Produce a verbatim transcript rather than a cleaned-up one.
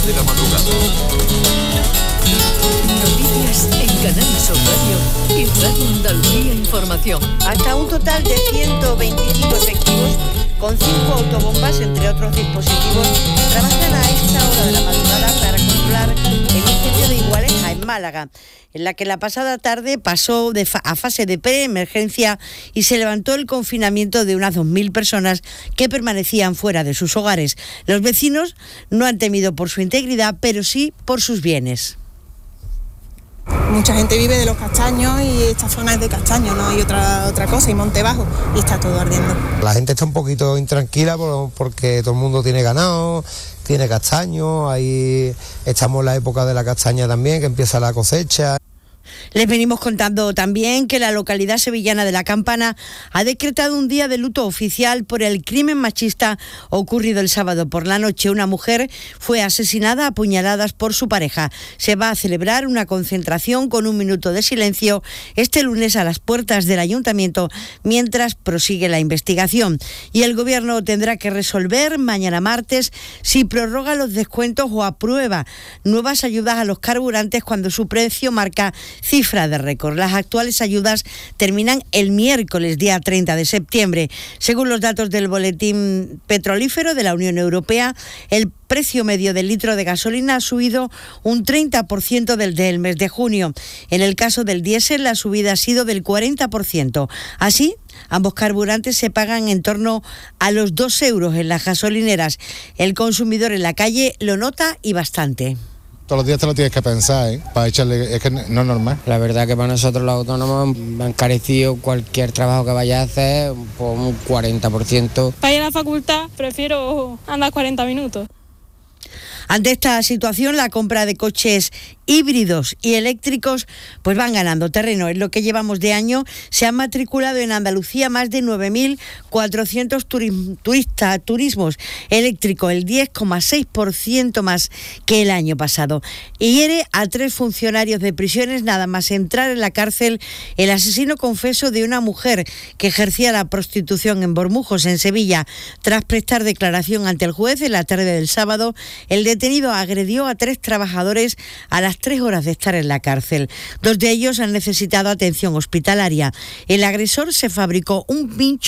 de la madrugada. Noticias en Canal Sur Radio y Radio Andalucía Información. Hasta un total de ciento veinticinco efectivos con cinco autobombas, entre otros dispositivos, trabajan a esta hora de la madrugada para controlar el incendio de Igualeja, en Málaga, en la que la pasada tarde pasó de fa- a fase de preemergencia y se levantó el confinamiento de unas dos mil personas que permanecían fuera de sus hogares. Los vecinos no han temido por su integridad, pero sí por sus bienes. Mucha gente vive de los castaños y esta zona es de castaños, no hay otra otra cosa, y monte bajo, y está todo ardiendo. La gente está un poquito intranquila por, porque todo el mundo tiene ganado, tiene castaños, ahí estamos en la época de la castaña también, que empieza la cosecha. Les venimos contando también que la localidad sevillana de La Campana ha decretado un día de luto oficial por el crimen machista ocurrido el sábado por la noche. Una mujer fue asesinada a puñaladas por su pareja. Se va a celebrar una concentración con un minuto de silencio este lunes a las puertas del ayuntamiento mientras prosigue la investigación. Y el gobierno tendrá que resolver mañana martes si prorroga los descuentos o aprueba nuevas ayudas a los carburantes cuando su precio marca cifra de récord. Las actuales ayudas terminan el miércoles, día treinta de septiembre. Según los datos del boletín petrolífero de la Unión Europea, el precio medio del litro de gasolina ha subido un treinta por ciento del del mes de junio. En el caso del diésel, la subida ha sido del cuarenta por ciento. Así, ambos carburantes se pagan en torno a los dos euros en las gasolineras. El consumidor en la calle lo nota y bastante. Todos los días te lo tienes que pensar, ¿eh? Para echarle, es que no es normal. La verdad que para nosotros los autónomos han encarecido cualquier trabajo que vaya a hacer por un cuarenta por ciento. Para ir a la facultad prefiero andar cuarenta minutos. Ante esta situación, la compra de coches híbridos y eléctricos pues van ganando terreno. En lo que llevamos de año se han matriculado en Andalucía más de nueve mil cuatrocientos turis- turistas, turismos eléctricos, el diez coma seis por ciento más que el año pasado. Y hiere a tres funcionarios de prisiones nada más entrar en la cárcel el asesino confeso de una mujer que ejercía la prostitución en Bormujos, en Sevilla. Tras prestar declaración ante el juez en la tarde del sábado, el detenido agredió a tres trabajadores a las tres horas de estar en la cárcel. Dos de ellos han necesitado atención hospitalaria. El agresor se fabricó un pincho